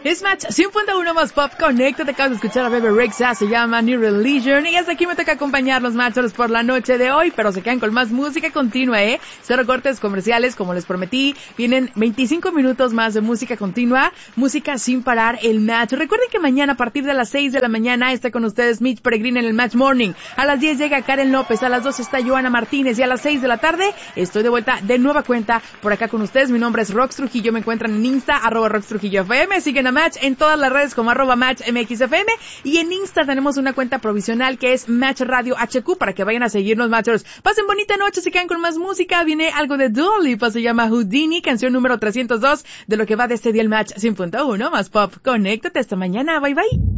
Es Match 100.1 más Pop Connect. Te acabas de escuchar a Bebe Rexha, se llama New Religion. Y hasta aquí me toca acompañar los Matchers por la noche de hoy, pero se quedan con más música continua, Cero cortes comerciales, como les prometí. Vienen 25 minutos más de música continua, música sin parar, el Match. Recuerden que mañana a partir de las 6 de la mañana está con ustedes Mitch Peregrine en el Match Morning. A las 10 llega Karen López, a las 2 está Joana Martínez y a las 6 de la tarde estoy de vuelta de nueva cuenta por acá con ustedes. Mi nombre es Rox Trujillo, me encuentran en Insta, @RoxTrujilloFM. Siguen a Match en todas las redes como @MatchMXFM, y en Insta tenemos una cuenta provisional que es Match Radio HQ para que vayan a seguirnos, Matchers. Pasen bonita noche, se quedan con más música. Viene algo de Dua Lipa, se llama Houdini, canción número 302 de lo que va de este día el Match 100.1 más Pop. Conéctate, hasta mañana, bye bye.